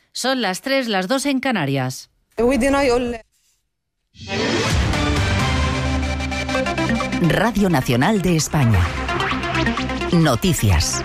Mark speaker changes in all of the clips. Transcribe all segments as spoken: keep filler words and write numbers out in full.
Speaker 1: Son las tres, las dos en Canarias.
Speaker 2: Radio Nacional de España. Noticias.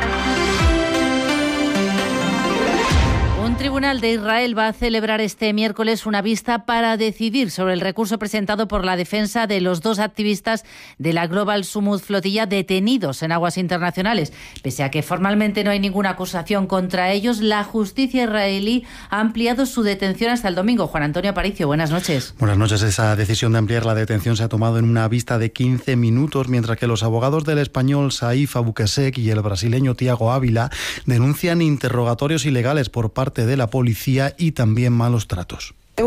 Speaker 1: Un tribunal de Israel va a celebrar este miércoles una vista para decidir sobre el recurso presentado por la defensa de los dos activistas de la Global Smooth Flotilla detenidos en aguas internacionales. Pese a que formalmente no hay ninguna acusación contra ellos, la justicia israelí ha ampliado su detención hasta el domingo. Juan Antonio Aparicio, buenas noches.
Speaker 3: Buenas noches. Esa decisión de ampliar la detención se ha tomado en una vista de quince minutos, mientras que los abogados del español Saif Abukesek y el brasileño Tiago Ávila denuncian interrogatorios ilegales por parte de la policía y también malos tratos. Su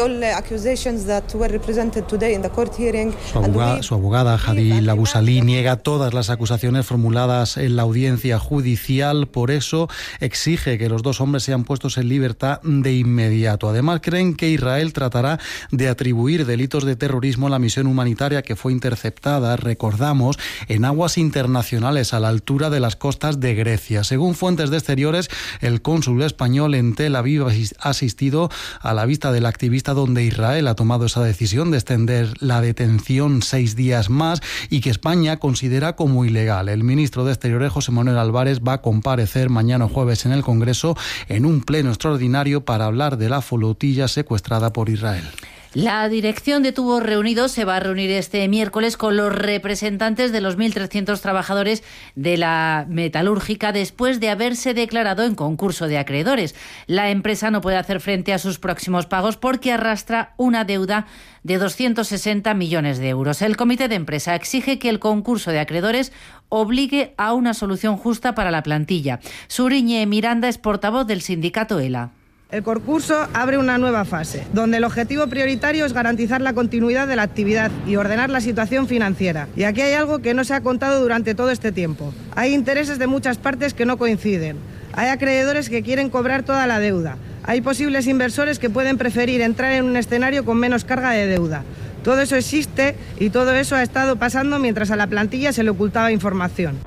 Speaker 3: abogada, su abogada Hadi Labusali niega todas las acusaciones formuladas en la audiencia judicial, por eso exige que los dos hombres sean puestos en libertad de inmediato. Además, creen que Israel tratará de atribuir delitos de terrorismo a la misión humanitaria que fue interceptada, recordamos, en aguas internacionales a la altura de las costas de Grecia. Según fuentes de exteriores, el cónsul español en Tel Aviv ha asistido a la vista de del activista, donde Israel ha tomado esa decisión de extender la detención seis días más y que España considera como ilegal. El ministro de Exteriores, José Manuel Álvarez, va a comparecer mañana jueves en el Congreso en un pleno extraordinario para hablar de la flotilla secuestrada por Israel.
Speaker 1: La dirección de Tubos Reunidos se va a reunir este miércoles con los representantes de los mil trescientos trabajadores de la metalúrgica después de haberse declarado en concurso de acreedores. La empresa no puede hacer frente a sus próximos pagos porque arrastra una deuda de doscientos sesenta millones de euros. El comité de empresa exige que el concurso de acreedores obligue a una solución justa para la plantilla. Suriñe Miranda es portavoz del sindicato ELA.
Speaker 4: El concurso abre una nueva fase, donde el objetivo prioritario es garantizar la continuidad de la actividad y ordenar la situación financiera. Y aquí hay algo que no se ha contado durante todo este tiempo. Hay intereses de muchas partes que no coinciden. Hay acreedores que quieren cobrar toda la deuda. Hay posibles inversores que pueden preferir entrar en un escenario con menos carga de deuda. Todo eso existe y todo eso ha estado pasando mientras a la plantilla se le ocultaba información.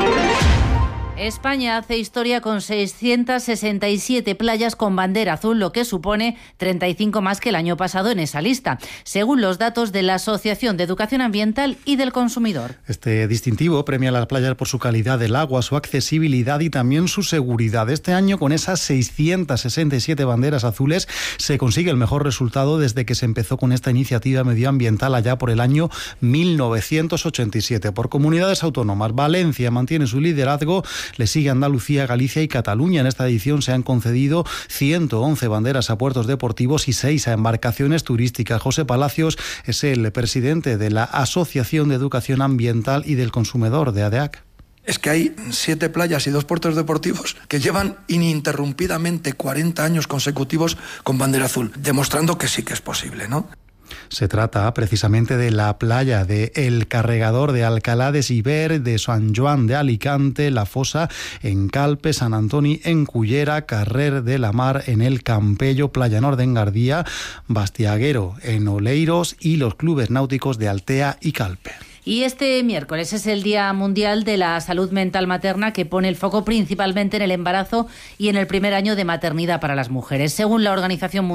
Speaker 1: España hace historia con seiscientas sesenta y siete playas con bandera azul, lo que supone treinta y cinco más que el año pasado en esa lista, según los datos de la Asociación de Educación Ambiental y del Consumidor.
Speaker 3: Este distintivo premia a las playas por su calidad del agua, su accesibilidad y también su seguridad. Este año, con esas seiscientas sesenta y siete banderas azules, se consigue el mejor resultado desde que se empezó con esta iniciativa medioambiental allá por el año mil novecientos ochenta y siete. Por comunidades autónomas, Valencia mantiene su liderazgo. Le sigue Andalucía, Galicia y Cataluña. En esta edición se han concedido ciento once banderas a puertos deportivos y seis a embarcaciones turísticas. José Palacios es el presidente de la Asociación de Educación Ambiental y del Consumidor de ADEAC.
Speaker 5: Es que hay siete playas y dos puertos deportivos que llevan ininterrumpidamente cuarenta años consecutivos con bandera azul, demostrando que sí que es posible, ¿no?
Speaker 3: Se trata precisamente de la playa de El Carregador de Alcalá de Siver, de San Joan de Alicante, La Fosa en Calpe, Sant Antoni en Cullera, Carrer de la Mar en El Campello, Playa Nord en Gardía, Bastiaguero en Oleiros y los clubes náuticos de Altea y Calpe.
Speaker 1: Y este miércoles es el Día Mundial de la Salud Mental Materna, que pone el foco principalmente en el embarazo y en el primer año de maternidad para las mujeres. Según la Organización Mundial